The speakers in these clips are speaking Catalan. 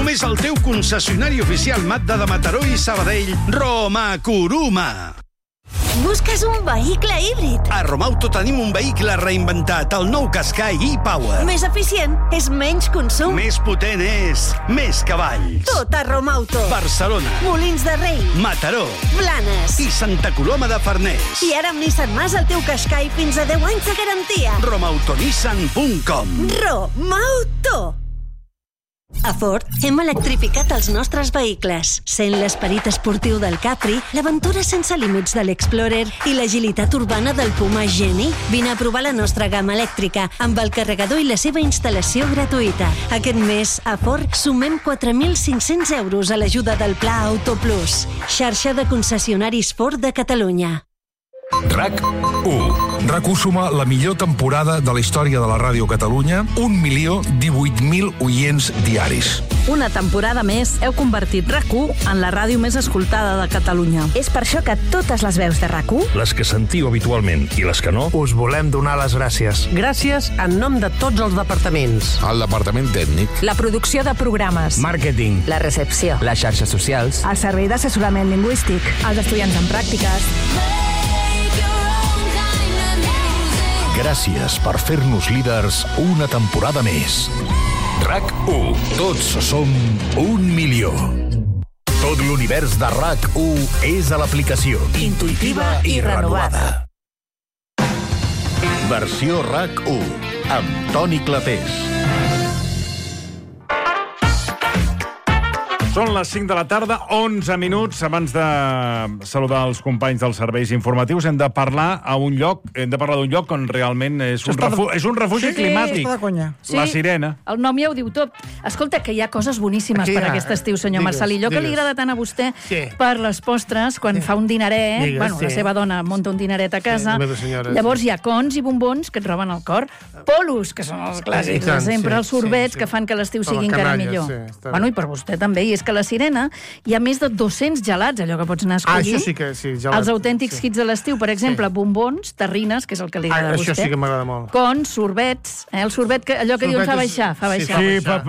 Només el teu concessionari oficial Mazda de Mataró i Sabadell, Roma Kuruma. Busques un vehicle híbrid? A Romauto tenim un vehicle reinventat, el nou Qashqai e-Power. Més eficient és menys consum. Més potent és més cavalls. Tot a Romauto. Barcelona, Molins de Rei, Mataró Blanes i Santa Coloma de Farners. I ara amb Nissan Mas el teu Qashqai fins a 10 anys de garantia. Romautonissan.com. Romauto. A Ford hem electrificat els nostres vehicles, sent l'esperit esportiu del Capri, l'aventura sense límits de l'Explorer i l'agilitat urbana del Puma Geni. Vine a provar la nostra gamma elèctrica amb el carregador i la seva instal·lació gratuïta. Aquest mes, a Ford, sumem 4.500 euros a l'ajuda del Pla Auto Plus. Xarxa de concessionaris Ford de Catalunya. RAC1. RAC1 suma la millor temporada de la història de la ràdio Catalunya, 1.018.000 oients diaris. Una temporada més heu convertit RAC1 en la ràdio més escoltada de Catalunya. És per això que totes les veus de RAC1, Les que sentiu habitualment i les que no, us volem donar les gràcies. Gràcies en nom de tots els departaments. el departament tècnic, la producció de programes, Màrqueting, la recepció, les xarxes socials, el servei d'assessorament lingüístic, els estudiants en pràctiques. gràcies per fer-nos líders una temporada més. RAC1. Tots som 1.000.000. Tot l'univers de RAC1 és a l'aplicació. Intuïtiva i renovada. Versió RAC1 amb Toni Clapés. Són les 5 de la tarda, 11 minuts. Abans de saludar els companys dels serveis informatius, hem de parlar d'un lloc on realment és un refugi climàtic. Està de conya. La Sirena. El nom ja ho diu tot. Escolta, que hi ha coses boníssimes per aquest estiu, senyor Marcelí. Allò que li agrada tant a vostè per les postres, quan fa un dineret, la seva dona munta un dineret a casa, llavors hi ha cons i bombons que et roben el cor, polos, que són els clàssics de sempre, els sorbets que fan que l'estiu sigui encara millor. I per vostè també, i és que a la Sirena hi ha més de 200 gelats, allò que pots anar a escollir. Això sí que sí, gelats. Els autèntics hits de l'estiu, per exemple, bombons, terrines, que és el que li agrada a vostè. Això sí que m'agrada molt. Cons, sorbets, el sorbet, allò que diuen fa baixar. Sí, fa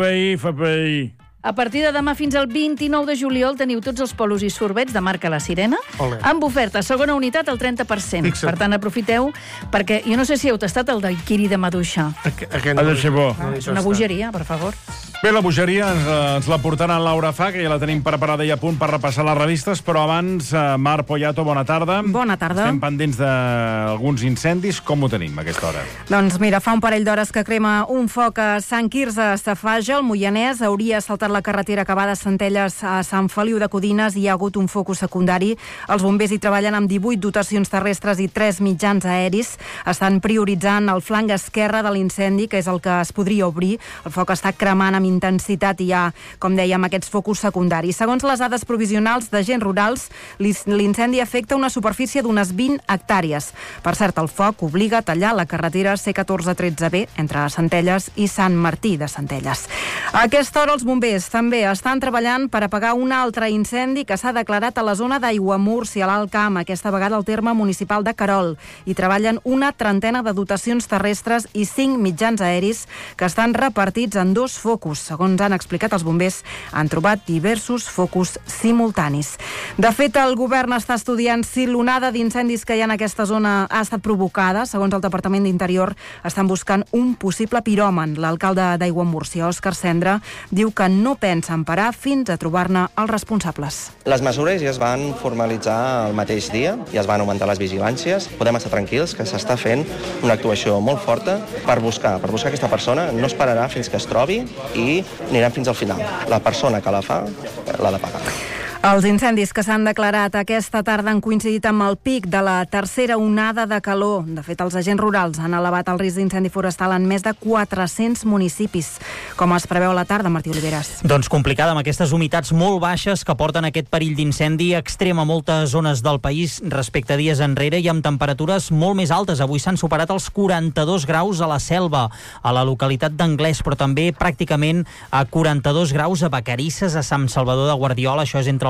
pair. A partir de demà fins al 29 de juliol teniu tots els polos i sorbets de marca La Sirena amb oferta, segona unitat al 30%. Per tant, aprofiteu, perquè jo no sé si heu tastat el daiquiri de maduixa. Ha de ser bo. És una bogeria, per favor. Bé, la bogeria ens la portarà en Laura Fa, que ja la tenim preparada i a punt per repassar les revistes, però abans, Mar Poyato, bona tarda. Bona tarda. Estem pendents d'alguns incendis. Com ho tenim a aquesta hora? Doncs mira, fa un parell d'hores que crema un foc a Sant Quirze, a Safaja, al Moianès. Hauria saltat la carretera que va de Centelles a Sant Feliu de Codines i hi ha hagut un focus secundari. Els bombers hi treballen amb 18 dotacions terrestres i 3 mitjans aeris. Estan prioritzant el flanc esquerre de l'incendi, que és el que es podria obrir. El foc està cremant amb intensitat i hi ha, com dèiem, aquests focus secundaris. Segons les dades provisionals d'agents rurals, l'incendi afecta una superfície d'unes 20 hectàrees. Per cert, el foc obliga a tallar la carretera C1413B entre Centelles i Sant Martí de Centelles. A aquesta hora els bombers també estan treballant per apagar un altre incendi que s'ha declarat a la zona d'Aiguamúrcia, a l'Alt Camp, aquesta vegada al terme municipal de Querol. Hi treballen una trentena de dotacions terrestres i 5 mitjans aeris que estan repartits en 2 focus. Segons han explicat els bombers, han trobat diversos focus simultanis. De fet, el govern està estudiant si l'onada d'incendis que hi ha en aquesta zona ha estat provocada. Segons el Departament d'Interior, estan buscant un possible piròman. L'alcalde d'Aiguamúrcia, Òscar Cendra, diu que no pensen parar fins a trobar-ne els responsables. Les mesures ja es van formalitzar el mateix dia, ja es van augmentar les vigilàncies. Podem estar tranquils que s'està fent una actuació molt forta per buscar aquesta persona. No es pararà fins que es trobi i anirem fins al final. La persona que la fa l'ha de pagar. Els incendis que s'han declarat aquesta tarda han coincidit amb el pic de la tercera onada de calor. De fet, els agents rurals han elevat el risc d'incendi forestal en més de 400 municipis. Com es preveu a la tarda, Martí Oliveres? Doncs complicada, amb aquestes humitats molt baixes que porten aquest perill d'incendi extrem a moltes zones del país respecte a dies enrere i amb temperatures molt més altes. Avui s'han superat els 42 graus a la Selva, a la localitat d'Anglès, però també pràcticament a 42 graus a Vacarisses, a Sant Salvador de Guardiola. Això és entre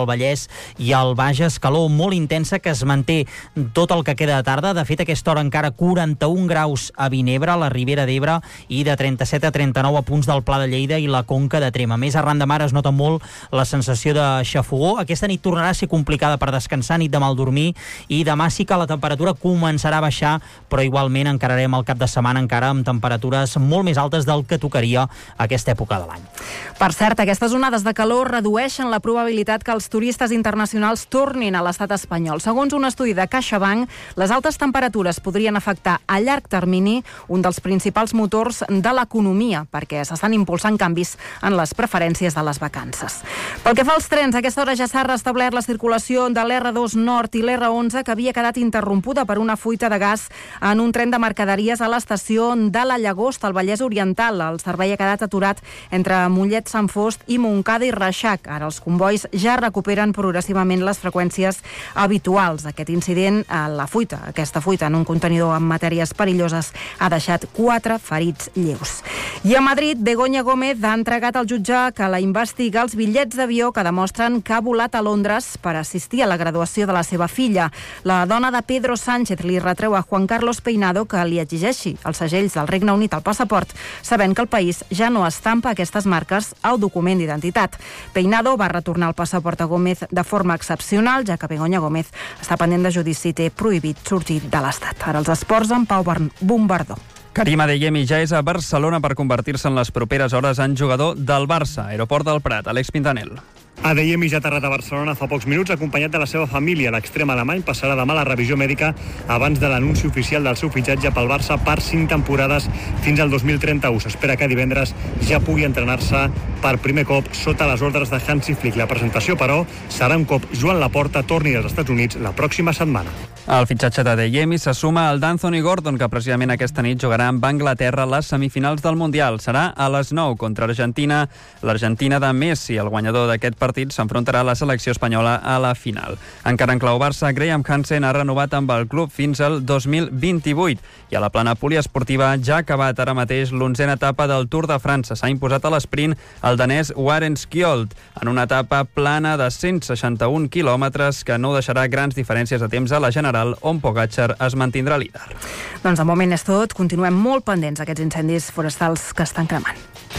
el Vallès i el Bages. Calor molt intensa que es manté tot el que queda de tarda. De fet, a aquesta hora encara 41 graus a Vinebre, a la Ribera d'Ebre, i de 37 a 39 a punts del Pla de Lleida i la Conca de Tremp. A més, arran de mar es nota molt la sensació de xafogó. Aquesta nit tornarà a ser complicada per descansar, nit de mal dormir, i demà sí que la temperatura començarà a baixar, però igualment encararem el cap de setmana encara amb temperatures molt més altes del que tocaria a aquesta època de l'any. Per cert, aquestes onades de calor redueixen la probabilitat que els turistes internacionals tornin a l'estat espanyol. Segons un estudi de CaixaBank, les altes temperatures podrien afectar a llarg termini un dels principals motors de l'economia, perquè s'estan impulsant canvis en les preferències de les vacances. Pel que fa als trens, a aquesta hora ja s'ha restablert la circulació de l'R2 Nord i l'R11, que havia quedat interrompuda per una fuita de gas en un tren de mercaderies a l'estació de la Llagosta, al Vallès Oriental. El servei ha quedat aturat entre Mollet, Sant Fost i Montcada i Reixac. Ara els convois ja recuperen progressivament les freqüències habituals. Aquest incident, aquesta fuita en un contenidor amb matèries perilloses, ha deixat 4 ferits lleus. I a Madrid, Begoña Gómez ha entregat al jutge que la investiga els bitllets d'avió que demostren que ha volat a Londres per assistir a la graduació de la seva filla. La dona de Pedro Sánchez li retreu a Juan Carlos Peinado que li exigeixi els segells del Regne Unit al passaport, sabent que el país ja no estampa aquestes marques al document d'identitat. Peinado va retornar el passaport a Gómez de forma excepcional, ja que Begoña Gómez està pendent de judici i té prohibit sortir de l'Estat. Ara els esports amb Pau Bombardó. Karim Adeyemi ja és a Barcelona per convertir-se en les properes hores en jugador del Barça. Aeroport del Prat, Àlex Pintanel. Adeyemi ja ha aterrat a Barcelona fa pocs minuts, acompanyat de la seva família. L'extrem alemany passarà demà la revisió mèdica abans de l'anunci oficial del seu fitxatge pel Barça per 5 temporades fins al 2031. S'espera que divendres ja pugui entrenar-se per primer cop sota les ordres de Hansi Flick. La presentació, però, serà un cop Joan Laporta torni als Estats Units la pròxima setmana. El fitxatge d'Adeyemi se suma al d'Anthony Gordon, que precisament aquesta nit jugarà amb Anglaterra les semifinals del Mundial. Serà a les 9 contra Argentina. L'Argentina de Messi, el guanyador d'aquest partit, s'enfrontarà a la selecció espanyola a la final. Encara en clau Barça, Graham Hansen ha renovat amb el club fins al 2028. I a la plana poliesportiva ja ha acabat ara mateix l'11a etapa del Tour de França. S'ha imposat a l'esprint el danès Warren Skjold en una etapa plana de 161 quilòmetres que no deixarà grans diferències de temps a la general, on Pogačar es mantindrà líder. Doncs de moment és tot. Continuem molt pendents d'aquests incendis forestals que estan cremant.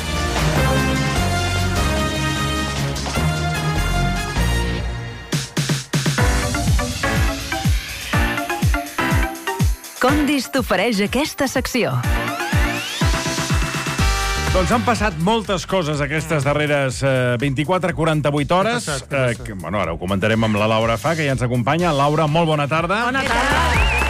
Condis t'ofereix aquesta secció. Doncs han passat moltes coses aquestes darreres 24-48 hores. Bueno, ara ho comentarem amb la Laura Fa, que ja ens acompanya. Laura, molt bona tarda. Bona tarda.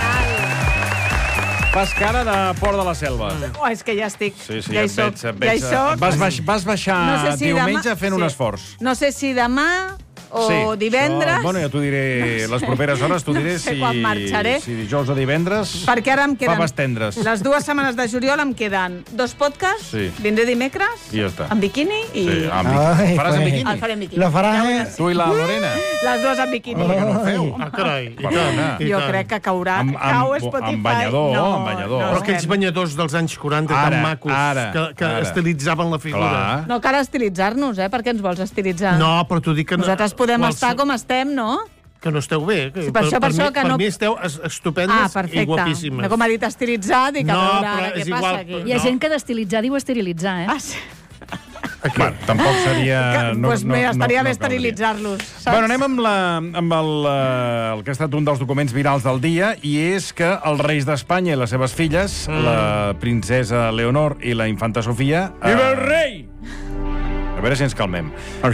Fas cara de Port de la Selva. Oh, és que ja estic. Sí, ja hi soc. Ja hi soc. Vas baixar diumenge fent un esforç. No sé si demà o divendres. Bueno, ja t'ho diré, les properes hores t'ho diré si dijous o divendres. Perquè ara em queden faves tendres. Les 2 setmanes de juliol em queden 2 podcasts, vindré dimecres, i ja està. amb biquini i... Sí, amb biquini. Faràs amb biquini? El faré amb biquini. La faràs? Tu i la Lorena? Les 2 amb biquini. Per què no ho feu? Carai. Jo crec que caurà. Cau Spotify. Amb banyador, amb banyador. Però aquells banyadors dels anys 40 tan macos que estilitzaven la figura. No cal estilitzar-nos, per què ens vols estilitzar? No, però t'ho dic que... Nosaltres podem estar com estem, no? Que no esteu bé. Per mi esteu estupendes i guapíssimes. No, com ha dit estilitzar, dic a veure ara què passa aquí. Hi ha gent que d'estilitzar diu esterilitzar, Ah, sí. Bueno, tampoc seria... Doncs estaria bé esterilitzar-los. Bueno, anem amb el que ha estat un dels documents virals del dia, i és que els reis d'Espanya i les seves filles, la princesa Leonor i la infanta Sofia... Viva el rei! A veure si ens calmem.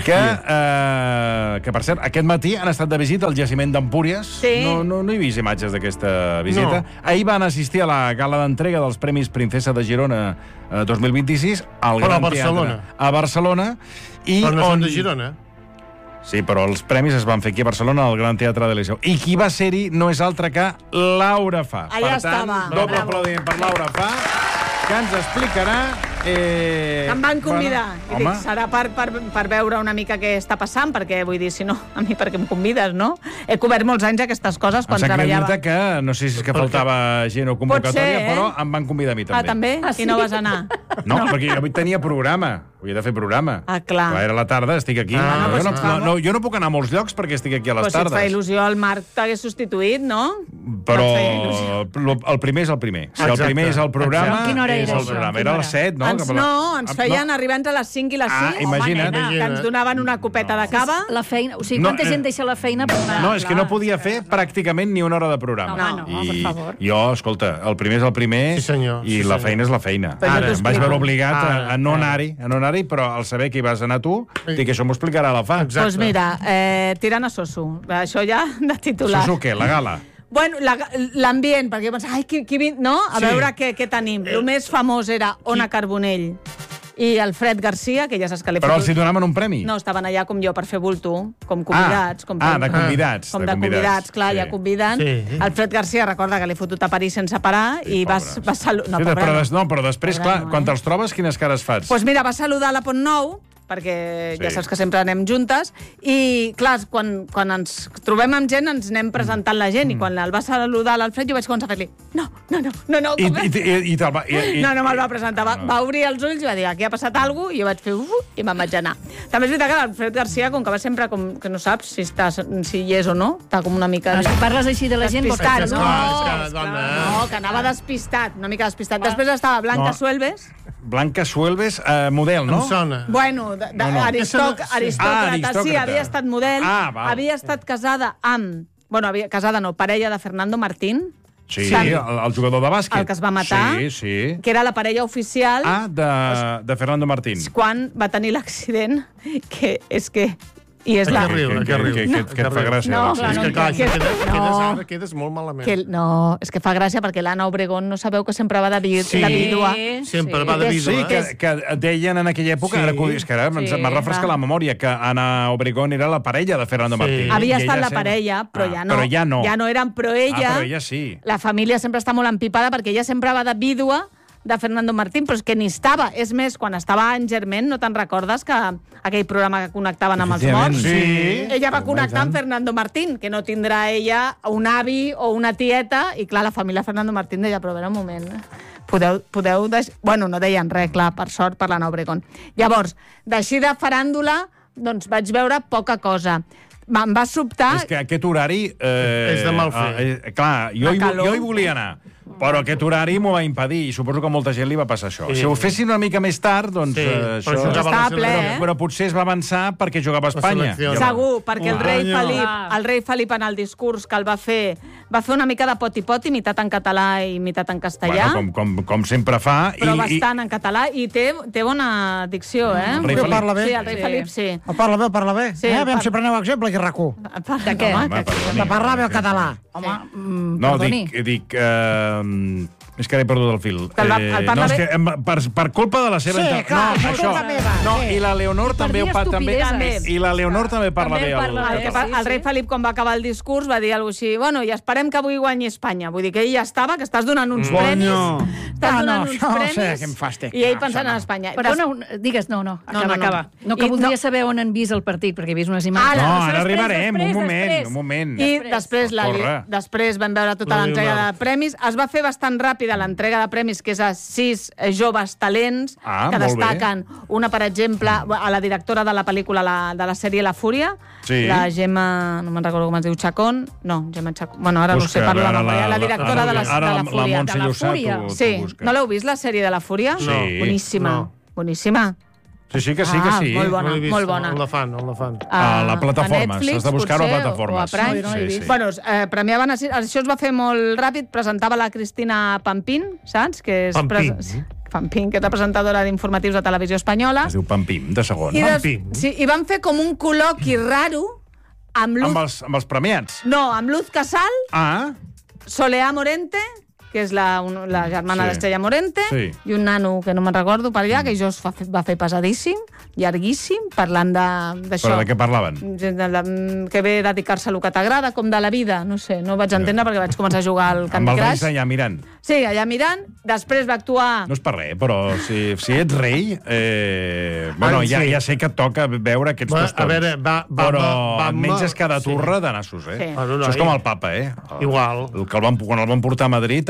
Que, per cert, aquest matí han estat de visita al jaciment d'Empúries. Sí. No he vist imatges d'aquesta visita. Ahir van assistir a la gala d'entrega dels Premis Princesa de Girona 2026 al Gran Teatre a Barcelona. Però no són de Girona. Sí, però els premis es van fer aquí a Barcelona, al Gran Teatre de Liceu. I qui va ser-hi no és altre que Laura Fa. Allà estava. Doble aplaudiment per Laura Fa, que ens explicarà... Em van convidar. I dic, serà per veure una mica què està passant, perquè vull dir, si no, a mi perquè em convides, no? He cobert molts anys aquestes coses quan treballava. Em sap greu que no sé si és que faltava gent o convocatòria, però em van convidar a mi també. Ah, també? I no vas anar? No, perquè jo avui tenia programa. Havia de fer programa. Ah, clar. Era la tarda, estic aquí. Jo no puc anar a molts llocs perquè estic aquí a les tardes. Però si et fa il·lusió, el Marc t'hagués substituït, no? Però el primer és el primer. Si el primer és el programa, és el programa. Era a les 7, no? No, ens feien arribar entre les 5 i les 6. Imagina't. Que ens donaven una copeta de cava. La feina, o sigui, quanta gent deixa la feina per anar? No, és que no podia fer pràcticament ni una hora de programa. No, per favor. Jo, escolta, el primer és el primer i la feina és la feina. Em vaig veure obligat a no anar-hi, però al saber que hi vas anar tu, dic que això m'ho explicarà la fa. Doncs mira, tirant a Soso. Això ja de titular. Soso què? La gala? Bueno, l'ambient, perquè jo pensava, no? A veure què tenim. El més famós era Ona Carbonell i Alfred Garcia, que ja saps que l'he Però els hi donaven un premi? No, estaven allà com jo per fer bulto, com convidats. De convidats. Com de convidats, clar, ja conviden. Alfred Garcia, recorda que l'he fotut a París sense parar i va saludar... No, però després, clar, quan te'ls trobes, quines cares fas? Doncs mira, va saludar a la Pont Nou, perquè ja saps que sempre anem juntes, i clar, quan ens trobem amb gent ens anem presentant la gent, i quan el va saludar l'Alfred jo vaig començar a fer-li no, no me'l va presentar, va obrir els ulls i va dir, aquí ha passat alguna cosa, i jo vaig fer i me'n vaig anar. També és veritat que l'Alfred Garcia, com que va sempre com que no saps si hi és o no, està com una mica... Si parles així de la gent, despistat, no, que anava despistat, una mica despistat. Després estava Blanca Suelves. Blanca Suelves, model, no? Em sona. Bueno, aristòcrata, sí, havia estat model, havia estat casada amb... Bueno, parella de Fernando Martín. Sí, el jugador de bàsquet. El que es va matar, que era la parella oficial... de Fernando Martín. Quan va tenir l'accident, que és que... Que et fa gràcia. No, és que clar, quedes molt malament. No, és que fa gràcia perquè l'Anna Obregón, no sabeu que sempre va de vídua? Sempre va de vídua. Sí, que deien en aquella època, és que ara m'ha refrescat la memòria, que Anna Obregón era la parella de Fernando Martín. Havia estat la parella, però ja no. Però ja no. Ja no eren, però ella sí. La família sempre està molt empipada perquè ella sempre va de vídua de Fernando Martín, però és que ni estava. És més, quan estava en Germain, no te'n recordes que aquell programa que connectaven amb els morts? Sí. Ella va connectar amb Fernando Martín, que no tindrà ella un avi o una tieta, i clar, la família Fernando Martín deia, però a veure un moment, podeu bueno, no deien res, clar, per sort, per l'Anna Obregón. Llavors, d'així de faràndula, doncs vaig veure poca cosa. Em va sobtar... És que aquest horari... és de mal fer. Clar, jo hi volia anar, però aquest horari m'ho va impedir, i suposo que a molta gent li va passar això. Si ho fessin una mica més tard, doncs això... Estava ple, Però potser es va avançar perquè jugava a Espanya. Segur, perquè el rei Felip en el discurs que el va fer una mica de poti-poti, mitat en català i mitat en castellà. Bueno, com sempre fa. Però bastant en català, i té bona dicció, eh? El rei Felip parla bé. Sí, el rei Felip, sí. El parla bé. Aviam si preneu exemple aquí a RAC1. De què? De parlar bé el català. Home, no, perdoni. dic... És que he perdut el fil. No, és que per culpa de la seva... Sí, clar, per culpa meva. No, i la Leonor també parla bé. El rei Felip, quan va acabar el discurs, va dir alguna cosa així, bueno, i esperem que avui guanyi Espanya. Vull dir que ell ja estava, que estàs donant uns premis. Estàs donant uns premis. I ell pensant en Espanya. Digues, acaba. No, que voldria saber on han vist el partit, perquè he vist unes imatges. No, ara arribarem, un moment. I després vam veure tota l'entrega de premis. Es va fer bastant ràpid de l'entrega de premis, que és a 6 joves talents que destaquen. Una, per exemple, a la directora de la pel·lícula de la sèrie La Fúria, la Gemma, no me'n recordo com es diu, Chacón. No, Gemma Chacón. Bueno, ara no sé, parlo de la memòria. La directora de la Fúria. Sí, no l'heu vist, la sèrie de La Fúria? Sí. Boníssima. Sí. Molt bona. On la fan? A la plataforma. Has de buscar-ho a plataformes. O a Prime. Bueno, premiaven... Això es va fer molt ràpid. Presentava la Cristina Pampín, saps? Pampín, que és la presentadora d'informatius de Televisió Espanyola. Es diu Pampín, de segon. I van fer com un col·loqui raro amb Luz... Amb els premiats? No, amb Luz Casal, Soleá Morente, que és la germana d'Estrella Morente, i un nano que no me'n recordo per allà, que jo va fer pesadíssim, llarguíssim, parlant d'això. Però de què parlaven? Que ve a dedicar-se a lo que t'agrada, com de la vida, no sé, no ho vaig entendre perquè vaig començar a jugar al Candy Crush. Amb el rei allà mirant. Sí, allà mirant, després va actuar... No és per res, però si ets rei, bueno, ja sé que et toca veure aquests tostons. A veure, però et menges cada turra de nassos, eh? Això és com el papa, eh? Igual. Quan el van portar a Madrid,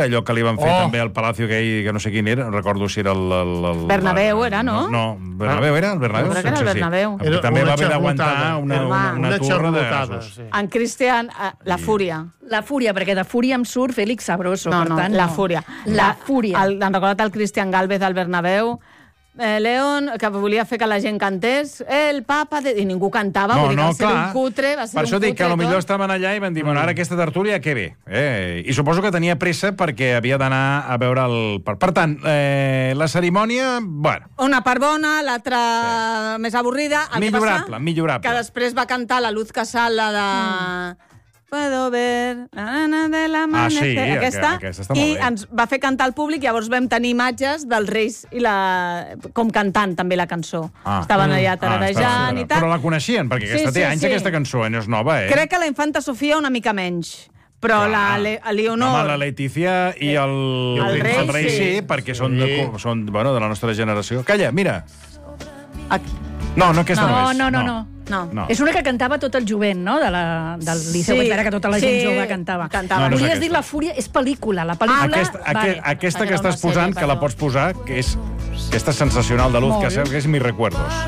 allò que li van fer també al Palacio que no sé quin era, no recordo si era el... Bernabéu era, no? No, Bernabéu era? El Bernabéu? Crec que era el Bernabéu. També va haver d'aguantar una torre de gasos. En Cristian, la fúria. La fúria, perquè de fúria em surt Félix Sabroso, No, per tant... la fúria. La fúria. Han recordat el Cristian Gálvez al Bernabéu, León, que volia fer que la gent cantés, el papa... I ningú cantava, vull dir que va ser un cutre, va ser un cutre. Per això dic que potser estaven allà i van dir, bueno, ara aquesta tertúlia, què bé? I suposo que tenia pressa perquè havia d'anar a veure el... Per tant, la cerimònia, bueno... Una part bona, l'altra més avorrida. Millorable. Que després va cantar la Luz Casal, la de... Puedo ver de la amanecer, aquesta està molt i bé. ens va fer cantar al públic, llavors vam tenir imatges dels Reis i com cantant també la canció. Estaven allà tararejant i tal. Però la coneixien, perquè aquesta té anys, aquesta cançó, no és nova, Crec que la infanta Sofia una mica menys, però la Leonor... La Letícia i el rei sí, perquè són de la nostra generació. Calla, mira. No, aquesta no és. No. És una que cantava tot el jovent, no?, del Liceu. Vaig veure que tota la gent jove cantava. Volies dir La Fúria? És pel·lícula. La pel·lícula... Aquesta que estàs posant, que la pots posar, que és aquesta sensacional de Luz Casal, que és Mis Recuerdos.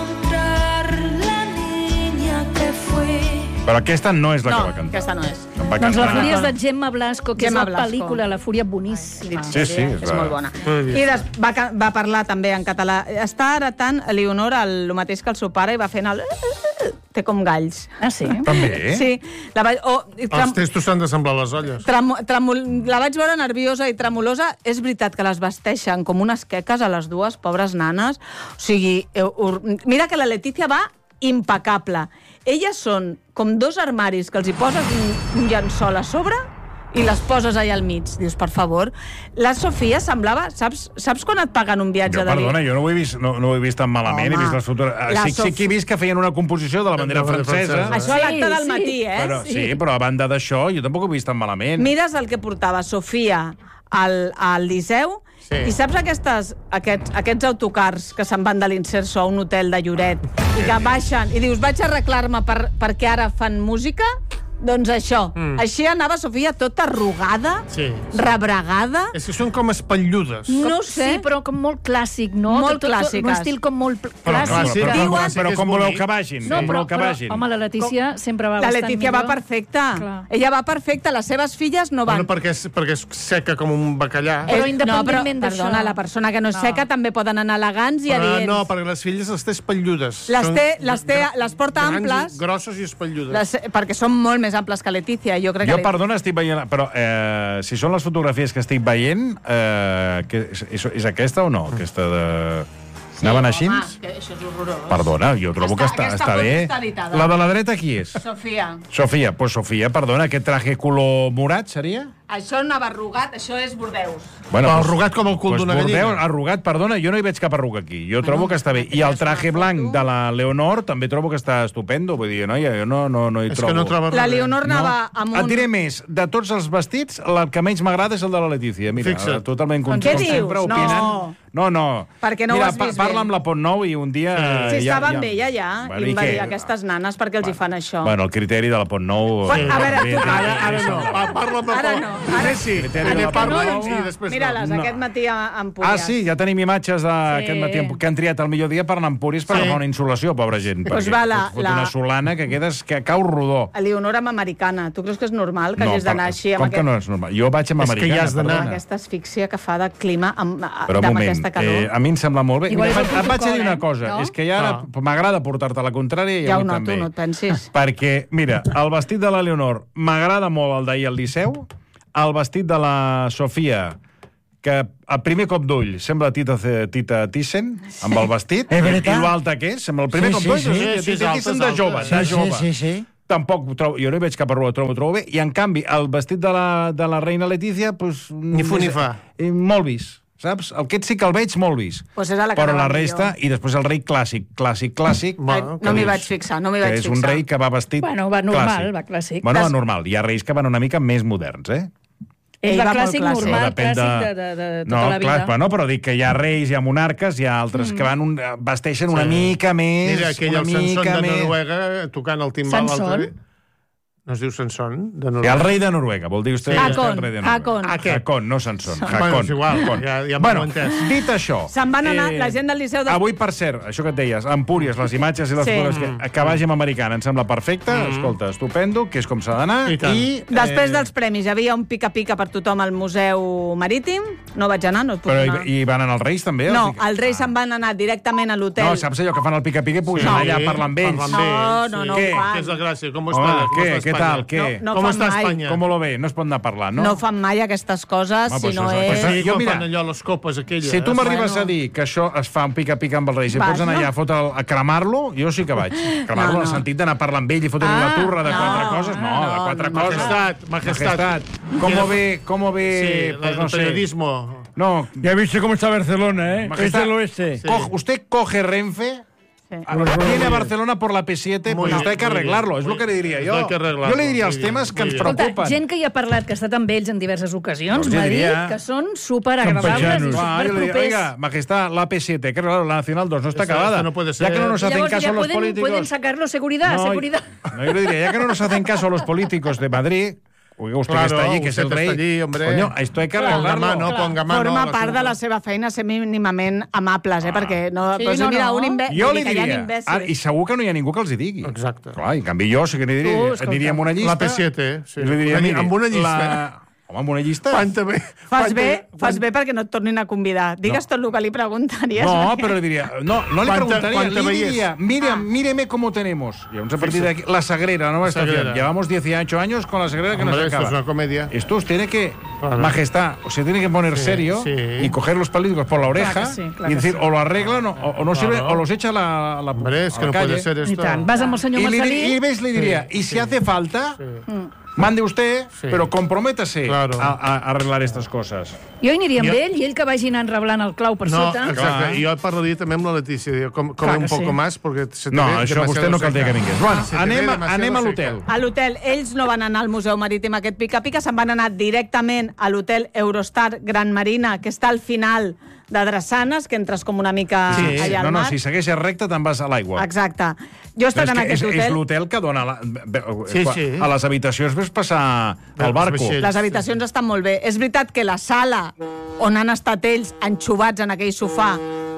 Però aquesta no és la que va cantar. No, aquesta no és. Doncs La Fúria és de Gemma Blasco, que és la pel·lícula La Fúria boníssima. Sí, és molt bona. I va parlar també en català. Està heretant a Leonor el mateix que el seu pare i va fent el... Té com galls. Ah, sí? També? Sí. Els testos s'han de semblar les olles. La vaig veure nerviosa i tremolosa. És veritat que les vesteixen com unes queques a les dues pobres nanes. O sigui, mira que la Letícia va impecable. Elles són com dos armaris que els hi poses un llençol a sobre i les poses allà al mig. Dius, per favor. La Sofia semblava... Saps quan et paguen un viatge de... Perdona, jo no ho he vist tan malament. He vist les fotografies. Sí que he vist que feien una composició de la bandera francesa. Això a l'acte del matí, Sí, però a banda d'això, jo tampoc ho he vist tan malament. Mires el que portava Sofia al Liceu i saps aquests autocars que se'n van de l'Inserso a un hotel de Lloret i que baixen i dius, vaig a arreglar-me perquè ara fan música? Doncs això. Així anava Sofia tota arrugada, rebregada. És que són com espatlludes. No sé. Sí, però com molt clàssic, no? Molt clàssiques. Un estil com molt clàssic. Però com voleu que vagin? Home, la Letícia sempre va bastant millor. La Letícia va perfecta. Ella va perfecta, les seves filles no van. Perquè és seca com un bacallà. Però independentment d'això... Perdona, la persona que no és seca també poden anar elegants i adients. No, perquè les filles les té espatlludes. Les porta amples. Grosses i espatlludes. Perquè són molt més amples que Letícia. Jo, perdona, estic veient... Però si són les fotografies que estic veient, és aquesta o no? Aquesta de... Anaven així? Home, això és horrorós. Perdona, jo trobo que està bé. La de la dreta qui és? Sofia. Sofia, perdona, aquest traje color morat seria? Això anava arrugat, això és Bordeus. Bueno, arrugat com el cul d'una gallina. Arrugat, perdona, jo no hi veig cap arruga aquí. Jo trobo que està bé. I el traje blanc de la Leonor també trobo que està estupendo. Vull dir, noia, jo no hi trobo. La Leonor anava amb un... Et diré més, de tots els vestits, el que menys m'agrada és el de la Letícia. Mira, totalment content. Què dius? No. Perquè no ho has vist bé. Parla amb la Pontnou i un dia... Sí, estava amb ella ja. I em va dir, aquestes nanes, perquè els hi fan això. Bueno, el criteri de la Pontnou... A veure, ara no. Parla amb la Pontnou. Ara sí. Mira-les, aquest matí a Empúries. Ah, sí, ja tenim imatges d'aquest matí que han triat el millor dia per anar a Empúries per agafar una insolació, pobra gent. Doncs va, una solana que cau rodó. A Leonor amb americana. Tu creus que és normal que hagis d'anar així? Com que no és normal? Jo vaig amb americana. És que hi has d'anar. Aquesta asfíxia que fa de clima amb aquesta calor. A mi em sembla molt bé. Et vaig a dir una cosa. És que ja m'agrada portar-te la contrària i a mi també. Ja ho noto, no et pensis. Perquè, mira, el vestit de la Leonor m'agrada molt el d'ahir al Liceu, el vestit de la Sofia, que a primer cop d'ull sembla Tita Thyssen, amb el vestit, i l'alta que és, sembla el primer cop d'ull, Tita Thyssen de jove. Sí. Tampoc, jo no hi veig cap arruga, trobo bé, i en canvi, el vestit de la reina Letícia, ni fu ni fa. Molt vist. Saps? Aquest sí que el veig molt vist. Però la resta, i després el rei clàssic. No m'hi vaig fixar, Que és un rei que va vestit clàssic. Bueno, va normal, va clàssic. Bueno, va normal. Hi ha reis que van una mica més moderns, Ell va clàssic normal, clàssic de tota la vida. No, però dic que hi ha reis, hi ha monarques, hi ha altres que vesteixen una mica més... Mira, aquell el Sanson de Noruega tocant el timbal... Sanson? No es diu Sanson? El rei de Noruega, vol dir vostè? Hakon, no Sanson. Bueno, és igual, ja m'ho he entès. Dit això... Se'n van anar la gent del Liceu... Avui, per cert, això que et deies, Empúries, les imatges i les fotografies, que vagi amb americana, em sembla perfecte, escolta, estupendo, que és com s'ha d'anar, i... Després dels premis, hi havia un pica-pica per tothom al Museu Marítim, no vaig anar, no et puc anar. I van anar els Reis, també? No, els Reis se'n van anar directament a l'hotel. No, saps allò que fan el pica-pica i puguin anar allà a parlar amb ells? No, Què és la gràcia? Com està? Què tal? Com està Espanya? Com lo ve? No es pot anar a parlar, no? No fan mai aquestes coses, si no és... Jo, mira, allò, les copes aquelles. Si tu m'arribes a dir que això es fa un pica-pica amb els Reis i pots anar allà a cremar-lo, jo sí que vaig. Cremar-lo en el sentit d'anar a parlar amb ell i fotre-li la turra de 4 coses? No, de 4 coses. Majestat. ¿Cómo ve? Sí, el periodismo. No. Ya viste cómo está Barcelona, ¿eh? Majestat, es el oeste. Usted coge Renfe... Viene a Barcelona por la P7, pues esto hay que arreglarlo, es lo que le diría yo. Yo le diría els temes que ens preocupen. Gent que hi ha parlat, que ha estat amb ells en diverses ocasions, m'ha dit que són superagradables i superpropers. Oiga, majestad, la P7, que la Nacional 2 no está acabada. Ya que no nos hacen caso los políticos... Pueden sacarlo, seguridad. No, yo le diría, ya que no nos hacen caso los políticos de Madrid... Oiga, usted que está allí, que es el rey. Allí, coño, esto hay que arreglarlo. Ponga mano. Forma part de la seva feina ser mínimament amables, perquè no... Mira, un imbècil... Jo li diria... I segur que no hi ha ningú que els hi digui. Exacte. Clar, en canvi jo sí que n'hi diria. Aniria amb una llista... La P7, sí. Amb una llista... Home, amb una llista... Fas bé perquè no et tornin a convidar. Digues tot el que li preguntaries. No, però li diria... No li preguntaria, li diria... Míreme cómo tenemos. Y vamos a partir de aquí. La Sagrera, la nueva estación. Llevamos 18 años con la Sagrera que no se acaba. Esto es una comedia. Esto tiene que... Majestad, o se tiene que poner serio y coger los políticos por la oreja y decir, o lo arreglan o no sirve, o los echa a la Hombre, es que no puede ser esto. Vas amb el senyor Marcelí... Y ves, le diría, y si hace falta... Mande usted, pero comprométase a arreglar estas cosas. Jo hi aniria amb ell i ell que vagi anant reblant el clau per sota. No, exacte. I jo parlaria també amb la Letícia. Com un poco más, perquè... No, això vostè no caldria que vingués. Bueno, anem a l'hotel. A l'hotel. Ells no van anar al Museu Marítim aquest pica-pica, se'n van anar directament a l'hotel Eurostar Gran Marina, que està al final de Drassanes, que entres com una mica allà al mar. No, si segueixes recte te'n vas a l'aigua. Exacte. Jo he estat en aquest hotel... És l'hotel que dona... A les habitacions ves passar el barco. Les habitacions estan molt bé. És veritat que la sala on han estat ells enxubats en aquell sofà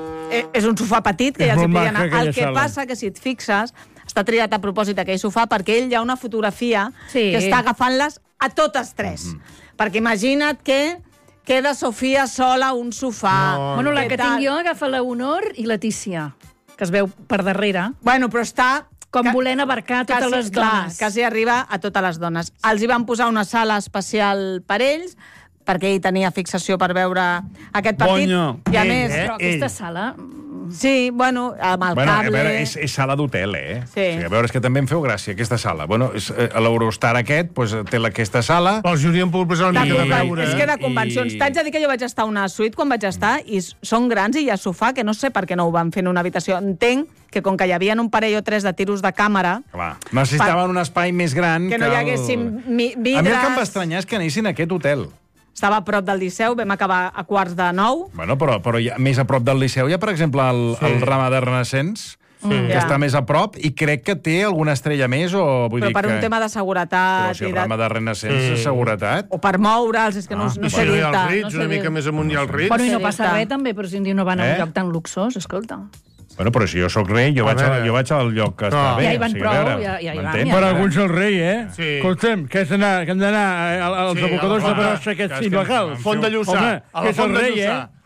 és un sofà petit, que ja els hi podria anar. El que passa que si et fixes, està triat a propòsit aquell sofà perquè ell hi ha una fotografia que està agafant-les a totes tres. Perquè imagina't que queda Sofia sola a un sofà. Bueno, la que tinc jo agafa la Honor i Letícia, que es veu per darrere. Bueno, però està... Com volent abarcar totes les dones. Quasi arriba a totes les dones. Els hi van posar una sala especial per ells, perquè ell tenia fixació per veure aquest partit. I a més... Però aquesta sala... Sí, bueno, amb el cable... A veure, és sala d'hotel, Sí. A veure, és que també em feu gràcia, aquesta sala. Bueno, l'Eurostar aquest té aquesta sala... Els haurien pogut posar una mica de veure. És que de convencions. T'haig de dir que jo vaig estar a una suite quan vaig estar i són grans i hi ha sofà, que no sé per què no ho van fer en una habitació. Entenc que com que hi havia un parell o tres de tiros de càmera... Clar, necessitaven un espai més gran que no hi haguessin vidres... A mi el que em va estranyar és que anessin a aquest hotel. Estava a prop del Liceu, vam acabar a 8:45. Bueno, però més a prop del Liceu hi ha, per exemple, el Ramadà Renaissance, que està més a prop, i crec que té alguna estrella més, o vull dir que... Però per un tema de seguretat... Però si el Ramadà Renaissance és seguretat... O per moure'ls, és que no sé dir-te. I el Ritz, una mica més amunt hi ha el Ritz. Bueno, i no passa res, també, però si un dia no van a un lloc tan luxós, escolta... Bueno, però si jo sóc rei, jo vaig al lloc que està bé. Ja hi van prou, ja hi van. Per alguns el rei, Sí. Escolta'm, que hem d'anar als abocadors de brossa aquests il·legals. Font de Lluçà. Home, que és el rei,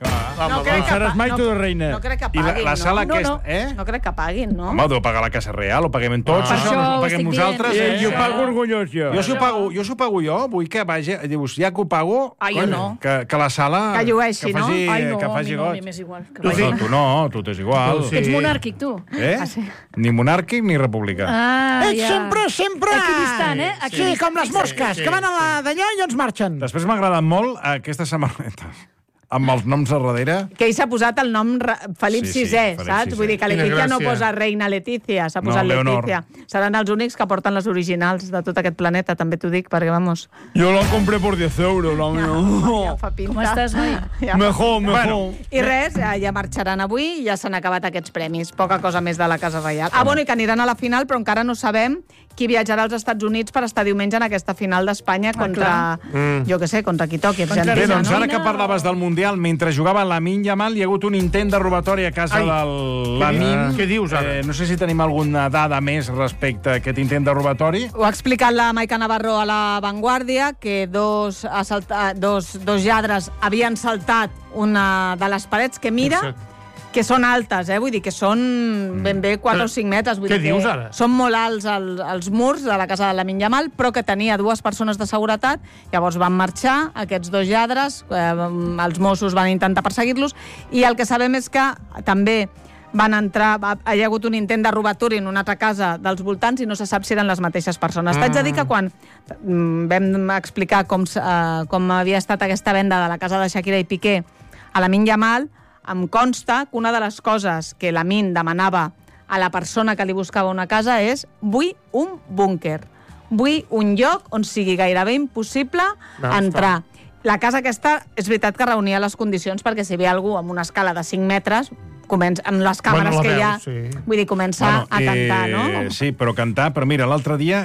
No crec que seràs mai tu de reina. No crec que paguin, la sala no? No crec que paguin, no? Home, deu pagar la Casa Real, ho paguem tots, això ho paguem nosaltres. Jo pago orgullós, jo. Jo s'ho pago jo, vull que vagi... Dius, ja que ho pago... Jo no. Que la sala... Que llueixi, no? Que faci goig. A mi m'és igual. Tu no, tu t'és igual. Ets monàrquic, tu. Ni monàrquic ni republicà. Ets sempre... Equidistant, Sí, com les mosques, que van a la d'allò i ens marxen. Després m'ha agradat molt aquestes samarretes. amb els noms a darrere. Que ell s'ha posat el nom Felip VI, saps? Vull dir que Letizia no posa reina Letizia, s'ha posat Letizia. Seran els únics que porten les originals de tot aquest planeta, també t'ho dic, perquè, vamos... Jo la compré por 10 euros, la meva. Ja fa pinta. Com estàs, noi? Mejor. I res, ja marxaran avui i ja s'han acabat aquests premis. Poca cosa més de la Casa Reial. Bueno, i que aniran a la final, però encara no sabem qui viatjarà als Estats Units per estar diumenge en aquesta final d'Espanya contra, jo què sé, contra qui toqui. Bé, doncs ara que parlaves del Mundial, mentre jugava Lamine Yamal, hi ha hagut un intent de robatori a casa del Lamine. Què dius ara? No sé si tenim alguna dada més respecte a aquest intent de robatori. Ho ha explicat la Maica Navarro a La Vanguardia, que dos lladres havien saltat una de les parets que mira... que són altes, vull dir que són ben bé 4 o 5 metres. Què dius ara? Són molt alts els murs de la casa de Lamine Yamal, però que tenia 2 persones de seguretat. Llavors van marxar aquests 2 lladres, els Mossos van intentar perseguir-los, i el que sabem és que també van entrar, hi ha hagut un intent de robatori en una altra casa dels voltants i no se sap si eren les mateixes persones. T'haig de dir que quan vam explicar com havia estat aquesta venda de la casa de Shakira i Piqué a Lamine Yamal, em consta que una de les coses que Lamine demanava a la persona que li buscava una casa és: vull un búnquer, vull un lloc on sigui gairebé impossible entrar. La casa aquesta és veritat que reunia les condicions, perquè si ve algú amb una escala de 5 metres, amb les càmeres que hi ha, vull dir, comença a cantar, no? Sí, però cantar, però mira, l'altre dia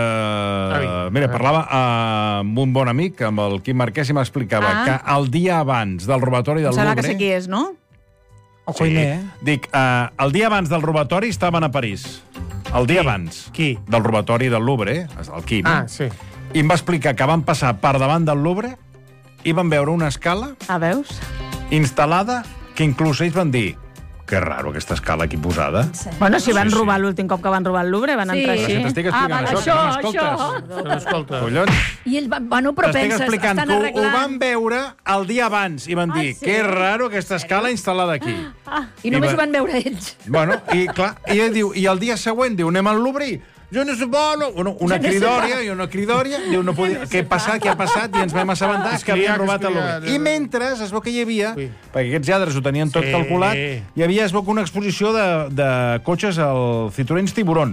parlava amb un bon amic, amb el Quim Marquès, i m'explicava que el dia abans del robatori del Louvre... Serà que sé qui és, no? Sí, dic, el dia abans del robatori estaven a París. El dia abans del robatori del Louvre, el Quim. I em va explicar que van passar per davant del Louvre i van veure una escala instal·lada que inclús ells van dir: que raro aquesta escala aquí posada. Bueno, si van robar l'últim cop que van robar el Louvre, van entrar així. T'estic explicant això. No m'escoltes. Collons. I ell, bueno, però penses, estan arreglant. Ho van veure el dia abans i van dir: que raro aquesta escala instal·lada aquí. I només ho van veure ells. Bueno, i clar, i ell diu, i el dia següent diu: anem al Louvre i jo no sé, una cridòria, diu, no podia, què ha passat, i ens vam assabentar que havien robat el Louvre. I mentre es veu que hi havia, perquè aquests lladres ho tenien tot calculat, hi havia, es veu que una exposició de cotxes al Citroën Tiburon.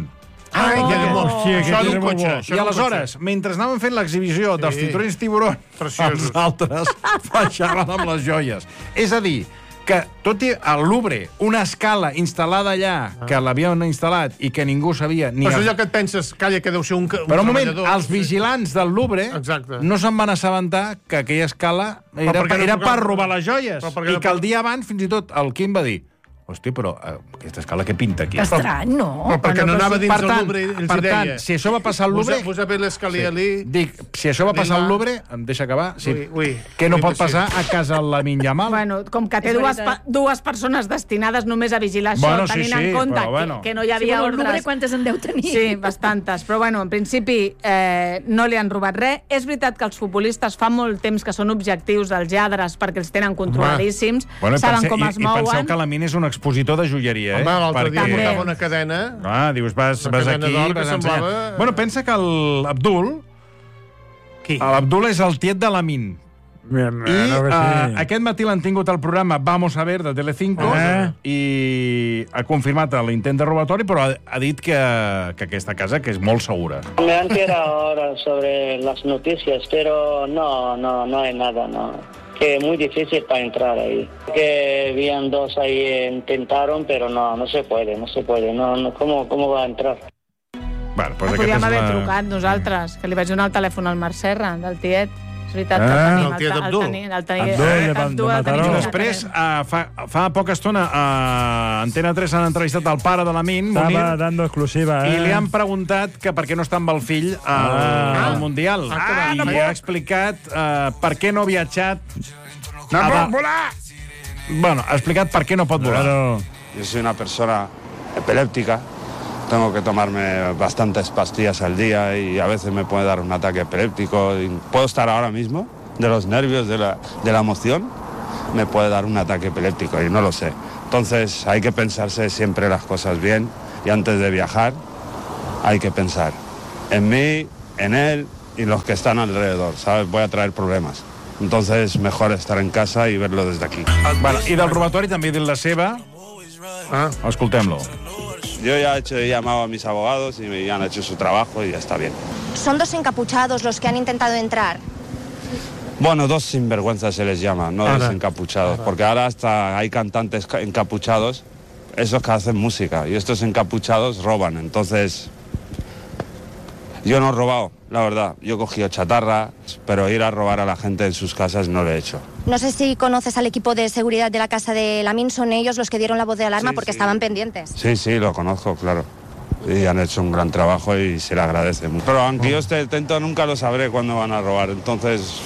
I aleshores, mentre anaven fent l'exhibició dels Citroën Tiburon, els altres baixaven amb les joies. És a dir, que tot i al Louvre, una escala instal·lada allà, que l'havien instal·lat i que ningú sabia... Però és allò que et penses, calla, que deu ser un treballador... Però un moment, els vigilants del Louvre no se'n van assabentar que aquella escala era per robar les joies. I que el dia abans, fins i tot, el Quim va dir: hosti, però aquesta escala què pinta aquí? Estrany, no? Però perquè no anava dins del Louvre i els deia... Per tant, si això va passar al Louvre... Vos a ver l'escalier ali... Dic, si això va passar al Louvre, em deixa acabar, què no pot passar a casa de Lamine Yamal? Bueno, com que té dues persones destinades només a vigilar això, tenint en compte que no hi havia ordres... Al Louvre quantes en deu tenir? Sí, bastantes. Però bueno, en principi no li han robat res. És veritat que els futbolistes fa molt temps que són objectius dels lladres perquè els tenen controladíssims, saben com es mouen... I penseu que Lamine és un expositor de joieria, Home, l'altre dia portava una cadena... Dius, vas aquí, vas ensenyar... Bueno, pensa que l'Abdul... Qui? L'Abdul és el tiet de Lamine. I aquest matí l'han tingut al programa Vamos a ver, de Telecinco, i ha confirmat l'intent de robatori, però ha dit que aquesta casa que és molt segura. Me han enterado ahora sobre las noticias, pero no hay nada, no. Que es muy difícil para entrar ahí. Que habían 2 ahí, intentaron, pero no se puede. ¿Cómo va a entrar? Bueno, pues podíem haver trucat nosaltres, que li vaig donar el telèfon al Marc Serra, del tiet. És veritat que el tiet Abdul. I després, fa poca estona, a Antena 3 han entrevistat el pare de Lamine, Munir, dando exclusiva, i li han preguntat que per què no està amb el fill al Mundial. I li ha explicat per què no ha viatjat... No pot volar! Bueno, ha explicat per què no pot volar. Yo soy una persona epiléptica. Tengo que tomarme bastantes pastillas al día y a veces me puede dar un ataque epiléptico. Puedo estar ahora mismo, de los nervios, de la emoción, me puede dar un ataque epiléptico y no lo sé. Entonces hay que pensarse siempre las cosas bien y antes de viajar hay que pensar en mí, en él y los que están alrededor, ¿sabes? Voy a traer problemas. Entonces, mejor estar en casa y verlo desde aquí. Bueno, i del robatori també ha dit la seva. Escoltem-lo. Yo ya he llamado a mis abogados y me han hecho su trabajo y ya está bien. Son 2 encapuchados los que han intentado entrar. Bueno, 2 sinvergüenzas se les llama, no desencapuchados, porque ahora hasta hay cantantes encapuchados, esos que hacen música, y estos encapuchados roban. Entonces, yo no he robado, la verdad. Yo he cogido chatarra, pero ir a robar a la gente en sus casas no lo he hecho. No sé si conoces al equipo de seguridad de la casa de Lamin, son ellos los que dieron la voz de alarma porque estaban pendientes. Sí, lo conozco, claro. Y han hecho un gran trabajo y se le agradece mucho. Pero aunque yo esté atento, nunca lo sabré cuándo van a robar, entonces...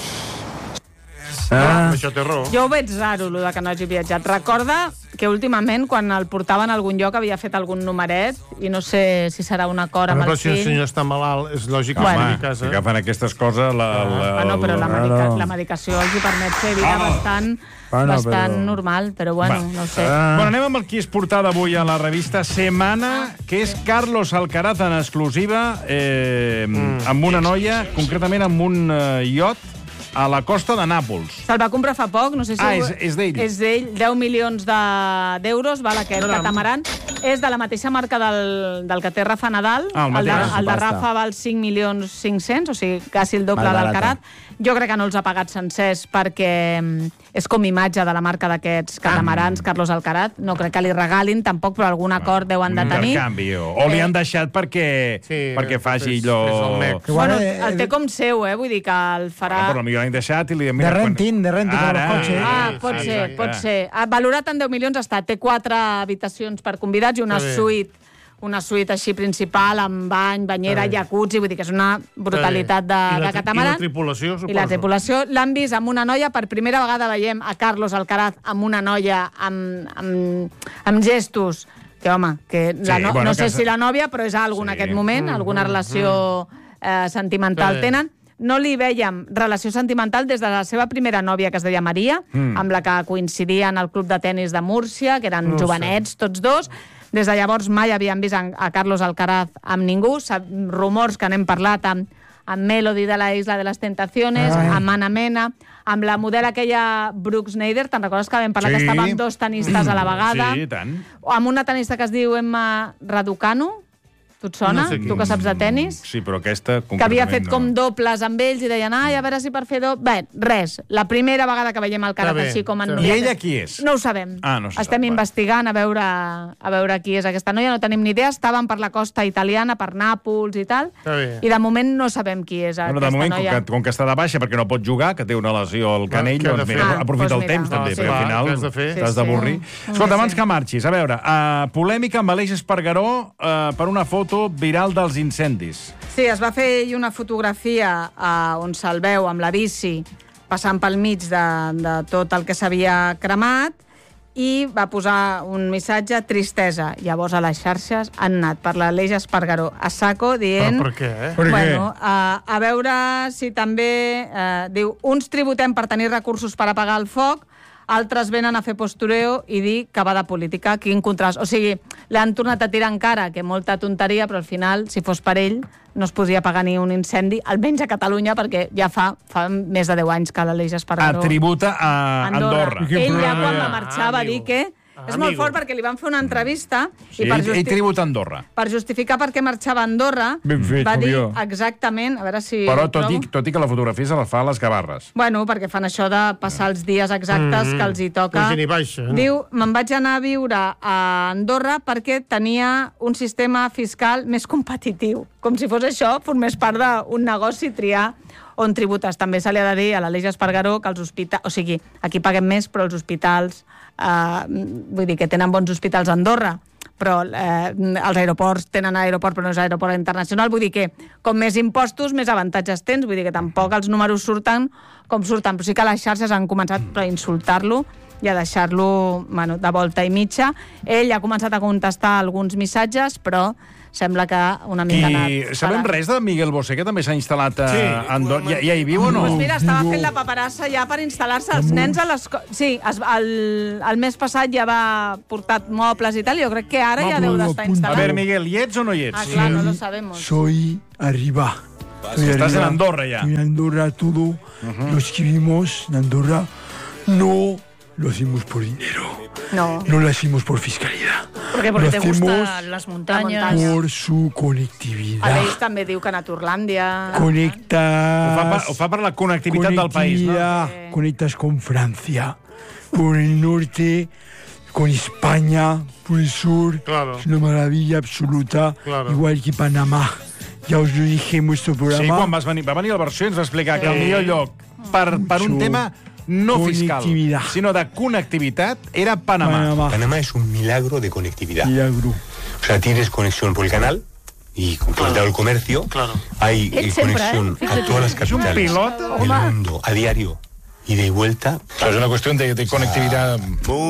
Això té raó. Jo ho veig raro, allò que no hagi viatjat. Recorda que últimament, quan el portaven a algun lloc, havia fet algun numeret, i no sé si serà un acord amb el fill. Però si el senyor està malalt, és lògic que estigui a casa. Si agafen aquestes coses... Però la medicació els hi permet fer vida bastant normal, però bueno, no sé. Bueno, anem amb el qui és portada avui a la revista Semana, que és Carlos Alcaraz en exclusiva, amb una noia, concretament amb un iot, a la costa de Nàpols. Se'l va comprar fa poc, no sé si... És d'ell. És d'ell, 10 milions d'euros, val aquest catamaran. És de la mateixa marca del que té Rafa Nadal. El de Rafa val 5.500.000, o sigui, quasi el doble d'Alcaraz. Jo crec que no els ha pagat sencers perquè és com imatge de la marca d'aquests catamarans, Carlos Alcaraz. No crec que li regalin, tampoc, però algun acord deuen de tenir. O li han deixat perquè faci allò... Bueno, el té com seu, vull dir que el farà... Però potser l'han deixat i li... De renting com els cotxes. Pot ser. Valorat en 10 milions està. Té 4 habitacions per convidats i una suite així principal, amb bany, banyera, jacuzzi, vull dir que és una brutalitat de catamaran. I la tripulació, suposo. I la tripulació. L'han vist amb una noia, per primera vegada veiem a Carlos Alcaraz amb una noia amb gestos, que home, no sé si la nòvia, però és algo en aquest moment, alguna relació sentimental tenen. No li vèiem relació sentimental des de la seva primera nòvia, que es deia Maria, amb la que coincidia en el club de tennis de Múrcia, que eren jovenets tots dos. Des de llavors mai havíem vist a Carlos Alcaraz amb ningú. Rumors que n'hem parlat amb Melody de la Isla de les Tentaciones, amb Ana Mena, amb la model aquella Brooke Snyder, te'n recordes que vam parlar que estava amb 2 tenistes a la vegada? Sí, tant. O amb una tenista que es diu Emma Raducanu. Tu et sona? Tu que saps de tennis? Sí, però aquesta que havia fet com dobles amb ells i deien, a veure si per fer Bé, res. La primera vegada que veiem el Alcaraz així com en... I ella qui és? No ho sabem. No se sap. Estem investigant a veure qui és aquesta noia. No tenim ni idea. Estàvem per la costa italiana, per Nàpols i tal. I de moment no sabem qui és aquesta noia. Com que està de baixa perquè no pot jugar, que té una lesió al canell, doncs mira, aprofita el temps també, perquè al final t'has d'avorrir. Escolta, abans que marxis, a veure, polèmica amb Aleix Espargaró per una foto viral dels incendis. Sí, es va fer una fotografia on se'l veu amb la bici passant pel mig de tot el que s'havia cremat i va posar un missatge, tristesa. Llavors a les xarxes han anat per l'Aleix Espargaró a saco dient... Però per què? Bueno, a veure si també... Diu, uns tributem per tenir recursos per apagar el foc, altres venen a fer postureo i dir que va de política. Quin contrast. O sigui, l'han tornat a tirar encara, que molta tonteria, però al final, si fos per ell, no es podria apagar ni un incendi, almenys a Catalunya, perquè ja fa més de 10 anys que l'Aleix Espargaró... Tributa a Andorra. Ell ja quan va marxar va dir que... És molt fort perquè li van fer una entrevista i ell tributa a Andorra. Per justificar per què marxava a Andorra va dir exactament, a veure si... Però tot i que la fotografia se la fa a les Gavarres. Bueno, perquè fan això de passar els dies exactes que els hi toca. Diu, me'n vaig anar a viure a Andorra perquè tenia un sistema fiscal més competitiu. Com si fos això, formés part d'un negoci triar on tributes. També se li ha de dir a l'Aleix Espargaró que els hospitals... O sigui, aquí paguem més, però els hospitals... vull dir que tenen bons hospitals a Andorra, però els aeroports tenen aeroport però no és aeroport internacional, vull dir que com més impostos més avantatges tens, vull dir que tampoc els números surten com surten, però sí que les xarxes han començat a insultar-lo i a deixar-lo de volta i mitja. Ell ha començat a contestar alguns missatges, però sembla que una mica anat... Sabem res de Miguel Bosé, que també s'ha instal·lat a Andorra? Ja hi viu o no? Doncs mira, estava fent la paperassa ja per instal·lar-se els nens a l'escola. Sí, el mes passat ja va portar mobles i tal, jo crec que ara ja deu d'estar instal·lat. A veure, Miguel, hi ets o no hi ets? Clar, no lo sabemos. Soy arriba. Estás en Andorra ya. En Andorra todo lo escribimos en Andorra. No lo hacemos por dinero. No lo hacemos por fiscalidad. Porque te gustan las montañas. Por su conectividad. Aleix també diu que ha anat a Urlàndia. Conectas. Ho fa per la connectivitat del país, no? Conectas con Francia, por el norte, con España, por el sur. Claro. Es una maravilla absoluta, igual que Panamá. Ja us ho dije en vuestro programa. Sí, quan va venir la versió ens va explicar que el millor lloc per un tema no fiscal, sino de conectividad, era Panamá. Panamá es un milagro de conectividad. Milagro. O sea, tienes conexión por el canal y con el comercio. Hay conexión a todas las capitales del mundo, a diario. Ida y vuelta. Claro, es una cuestión de conectividad.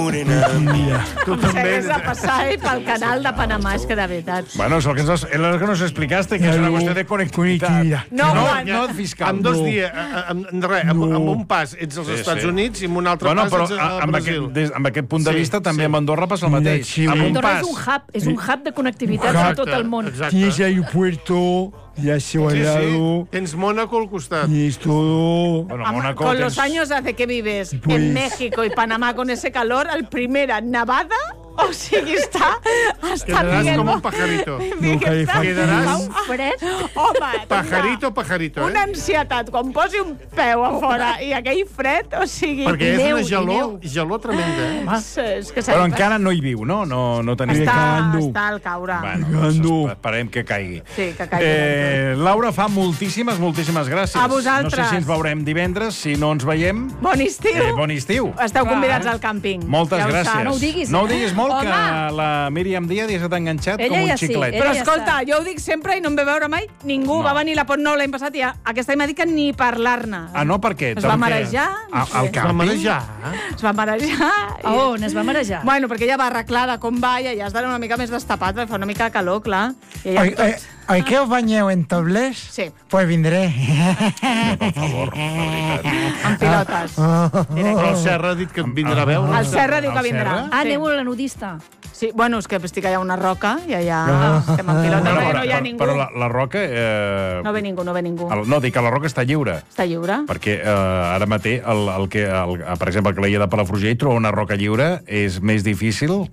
S'hagués de passar pel canal de Panamà, és que de veritat. Bueno, és el que nos explicaste, que és una qüestió de connectivitat. No fiscal. En 2 dies, amb un pas ets als Estats Units i amb un altre pas ets al Brasil. Amb aquest punt de vista, també amb Andorra passa el mateix. Andorra és un hub de connectivitat a tot el món. Tienes aeropuerto, ya se va al lado. Tens Mónaco al costat. Y es todo... Con los años hace que vives en México y Panamá con ese calor, el primera nevada, o sigui, està Quedaràs bien. com un pajarito. Quedaràs un fred. Home, pajarito, una ansietat, quan posi un peu a fora i aquell fred, o sigui... Perquè és una gelor tremenda. És que però encara no hi viu, no? No tenim... Està al caure. Bueno, esperem que caigui. Sí, que caigui. Laura, fa moltíssimes gràcies. A vosaltres. No sé si ens veurem divendres, si no ens veiem... Bon estiu. Bon estiu. Esteu convidats al càmping. Moltes gràcies. No ho diguis. No ho diguis molt, que la Míriam Díaz ja s'ha enganxat com un xiclet. Però escolta, jo ho dic sempre i no em ve veure mai ningú. Va venir la Pot Nou l'any passat i aquest any m'ha dit que ni parlar-ne. Ah, no? Per què? Es va marejar. Al càmping? Es va marejar. A on es va marejar? Bueno, perquè ella va arreglar de com va i allà es dona una mica més destapat, perquè fa una mica de calor, clar. Oi que us banyeu en topless? Sí. Pues vindré. Per favor, amb pilotes. El Serra ha dit que vindrà a veure. El Serra diu que vindrà. Ah, aneu a la nudista. Sí, bueno, és que estic allà a una roca i allà estem amb pilotes, no hi ha ningú. Però la roca... No ve ningú. No, dic que la roca està lliure. Està lliure? Perquè ara mateix, per exemple, el que l'illa de Palafrugell, trobar una roca lliure és més difícil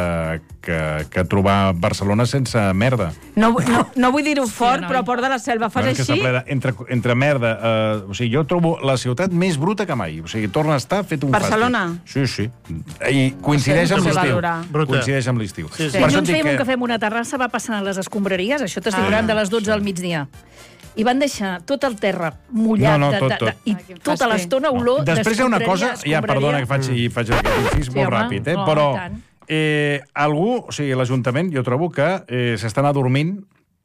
que trobar Barcelona sense merda. No vull dir-ho fort, però Port de la Selva fas així... Entre merda... O sigui, jo trobo la ciutat més bruta que mai. O sigui, torna a estar fet un fàstic. Barcelona? Sí. I coincideix amb l'estiu. Coincideix amb l'estiu. Dilluns fèiem un cafè en una terrassa, va passar a les escombraries, això t'estic parlant de les 12 al migdia. I van deixar tot el terra mullat i tota l'estona olor d'escombraria. Després hi ha una cosa, perdona que faig aquest incís molt ràpid, però algú, o sigui, l'Ajuntament, jo trobo que s'estan adormint,